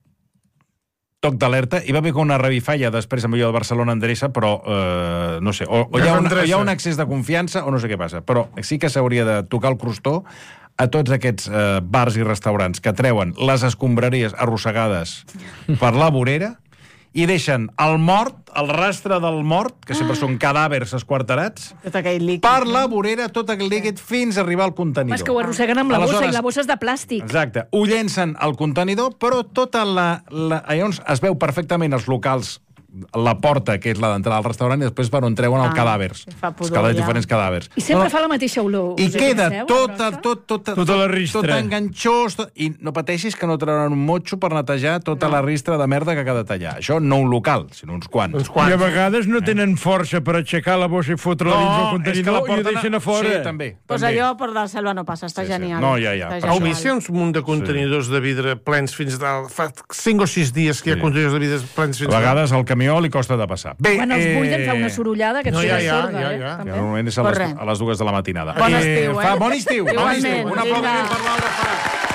toc d'alerta, hi va haver una revifalla després amb allò de Barcelona endreça, però no sé, o hi ha un excés de confiança o no sé què passa, però sí que s'hauria de tocar el crostó a tots aquests bars i restaurants que treuen les escombraries arrossegades per la vorera i deixen el mort, el rastre del mort, que sempre són cadàvers esquarterats, per la vorera, tot aquell líquid, fins a arribar al contenidor. És que ho arrosseguen amb la bossa, i la bossa és de plàstic. Exacte. Ho llencen al contenidor, però tota llavors es veu perfectament els locals, la porta, que és la d'entrada al restaurant, i després per on treuen els cadàvers. Els diferents cadàvers. I sempre fa la mateixa olor. I queda tota la ristra. Tot enganxós, i no pateixis que no trauran un motxo per netejar tota la ristra de merda que ha de tallar. Això no un local, sinó uns quants. I a vegades no tenen força per aixecar la bossa i fotre-la dins el contenidor i ho deixen a fora. Sí, també. Doncs allò per la Selva no passa, està genial. No, ja. Heu vist uns munt de contenidors de vidre plens fins a... Fa 5 o 6 dies que hi ha contenidors de vidre plens fins a... A vegades el camió li costa de passar. Quan els buiden fa una sorollada que et queda sorda. Normalment és a les 2 de la matinada. Bon estiu, Bon estiu. Igualment. Un aplaudiment per Laura Fa.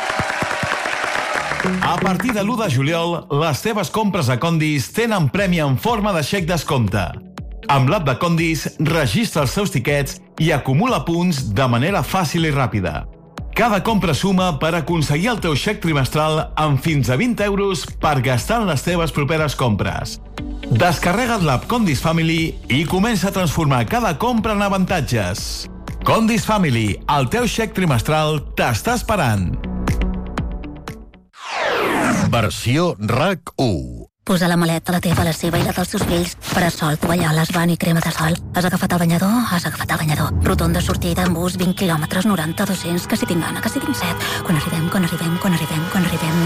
A partir de l'1 de juliol, les teves compres a Condis tenen premi en forma de xec descompte. Amb l'app de Condis, registra els seus tiquets i acumula punts de manera fàcil i ràpida. Cada compra suma per aconseguir el teu xec trimestral amb fins a 20 euros per gastar en les teves properes compres. Descarrega't l'app Condis Family i comença a transformar cada compra en avantatges. Condis Family, el teu xec trimestral t'està esperant. Versió RAC 1. Posa la maleta, la teva, la seva i la dels seus fills. Parasol, tovalloles, bany i crema de sol. Has agafat el banyador? Has agafat el banyador. Rotonda, sortida, en bus, 20 quilòmetres, 90, 200, que si tinc gana, que si tinc set. Quan arribem...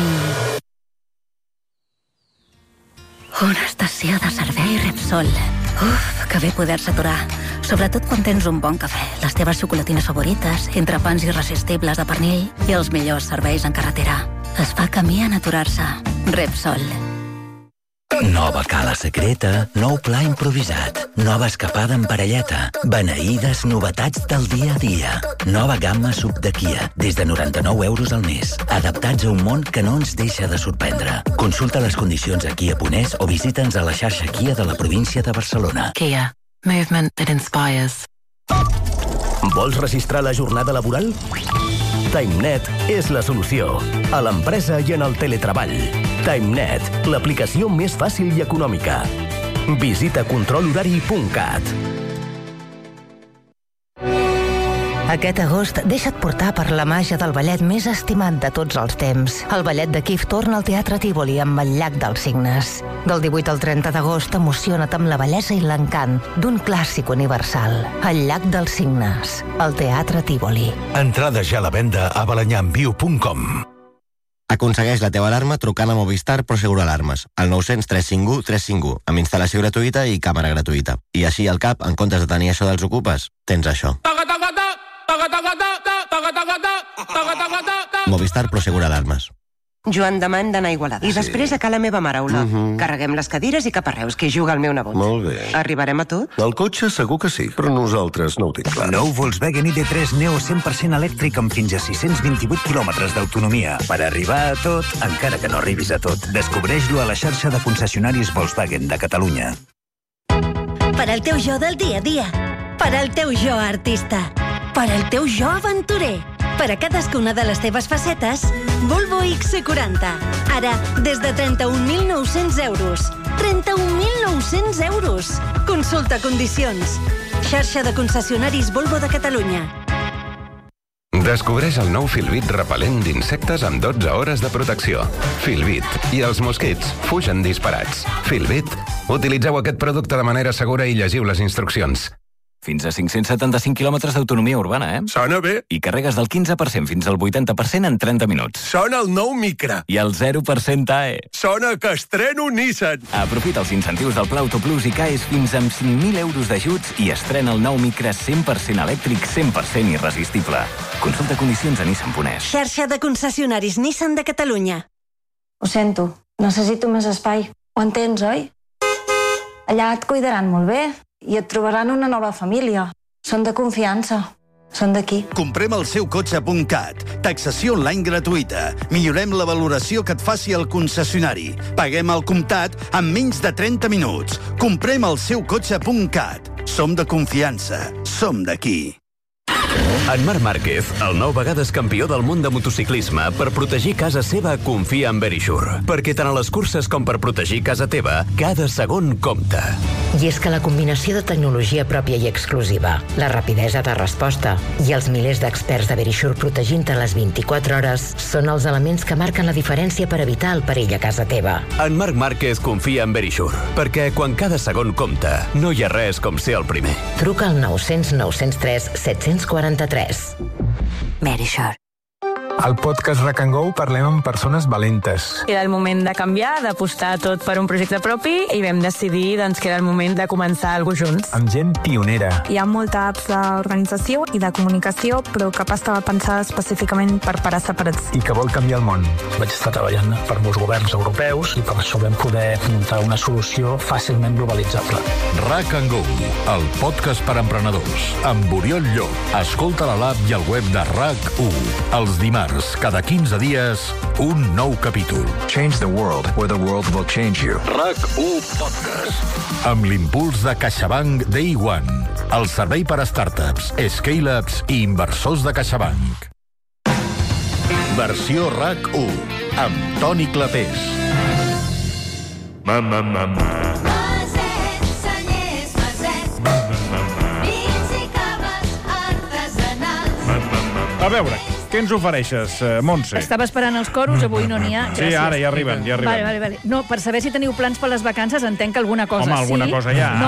Una estació de servei Repsol. Uf, que bé poder-se aturar. Sobretot quan tens un bon cafè, les teves xocolatines favorites, entrepans irresistibles de pernil i els millors serveis en carretera. Es fa camí en aturar-se. Repsol. Nova cala secreta, nou pla improvisat, nova escapada en parelleta, beneïdes novetats del dia a dia. Nova gamma sub de Kia, des de 99 euros al mes. Adaptats a un món que no ens deixa de sorprendre. Consulta les condicions a Kia.es o visita'ns a la xarxa Kia de la província de Barcelona. Kia. Movement that inspires. Vols registrar la jornada laboral? TimeNet és la solució. A l'empresa i en el teletreball. TimeNet, l'aplicació més fàcil i econòmica. Visita controlhorari.cat. Aquest agost deixa't portar per la màgia del ballet més estimat de tots els temps. El ballet de Kif torna al Teatre Tívoli amb el Llac dels Cignes. Del 18 al 30 d'agost emociona't amb la bellesa i l'encant d'un clàssic universal. El Llac dels Cignes, al Teatre Tívoli. Entrades ja a la venda a balenyamviu.com. Aconsegueix la teva alarma trucant a Movistar Prosegur Alarmes, al 900 351 351, amb instal·lació gratuïta i càmera gratuïta. I així al cap, en comptes de tenir això dels ocupes, tens això. Movistar Prosegur Alarmes. Joan, demà hem d'anar a Igualada. I després a ca la meva maraula. Carreguem les cadires i cap a Reus, que hi juga el meu nebot. Molt bé. Arribarem a tot? El cotxe segur que sí, però nosaltres no ho tinc clar. Nou Volkswagen ID3 Neo 100% elèctric amb fins a 628 quilòmetres d'autonomia. Per arribar a tot, encara que no arribis a tot. Descobreix-lo a la xarxa de concessionaris Volkswagen de Catalunya. Per al teu jo del dia a dia. Per al teu jo artista. Per al teu jo aventurer. Per a cadascuna de les teves facetes, Volvo XC40. Ara, des de 31.900 euros. 31.900 euros. Consulta condicions. Xarxa de concessionaris Volvo de Catalunya. Descobreix el nou Filbit repel·lent d'insectes amb 12 hores de protecció. Filbit. I els mosquits fugen disparats. Filbit. Utilitzeu aquest producte de manera segura i llegiu les instruccions. Fins a 575 quilòmetres d'autonomia urbana, Sona bé. I carregues del 15% fins al 80% en 30 minuts. Sona el nou Micra. I el 0% AE. Sona que estreno Nissan. Aprofita els incentius del Pla Autoplus i caes fins amb 5.000 euros d'ajuts i estrena el nou Micra 100% elèctric, 100% irresistible. Consulta condicions a Nissan.es. Xarxa de concessionaris Nissan de Catalunya. Ho sento, necessito més espai. Ho entens, oi? Allà et cuidaran molt bé i et trobaran una nova família. Són de confiança. Són d'aquí. Comprem el seu cotxe.cat. Taxació online gratuïta. Millorem la valoració que et faci el concessionari. Paguem al comptat en menys de 30 minuts. Comprem el seu cotxe.cat. Som de confiança. Som d'aquí. En Marc Márquez, el 9 vegades campió del món de motociclisme, per protegir casa seva confia en Verisure. Perquè tant a les curses com per protegir casa teva, cada segon compta. I és que la combinació de tecnologia pròpia i exclusiva, la rapidesa de resposta i els milers d'experts de Verisure protegint-te les 24 hores són els elements que marquen la diferència per evitar el perill a casa teva. En Marc Márquez confia en Verisure, perquè quan cada segon compta, no hi ha res com ser el primer. Truca al 900 903 743. Verisure. Al podcast Rack and Go parlem amb persones valentes. Era el moment de canviar, d'apostar tot per un projecte propi i vam decidir que era el moment de començar alguna cosa junts. Amb gent pionera. Hi ha molta apps d'organització i de comunicació, però cap estava pensada específicament per parar separats. I que vol canviar el món. Vaig estar treballant per molts governs europeus i per això vam poder muntar una solució fàcilment globalitzable. Rack and Go, el podcast per emprenedors. Amb Oriol Llop. Escolta a l'app i al web de RAC1. Els dimarts, cada 15 dies, un nou capítol. Change the world where the world will change you. RAC1 Podcast. Amb l'impuls de CaixaBank Day One. El servei per a startups, scale-ups i inversors de CaixaBank. Versió RAC1. Amb Toni Clapés. A veure, Què ens ofereixes, Montse? Estava esperant els coros, avui no n'hi ha. Sí, ara ja arriben. Vale. No, per saber si teniu plans per les vacances, entenc que alguna cosa Home, alguna cosa hi ha. No,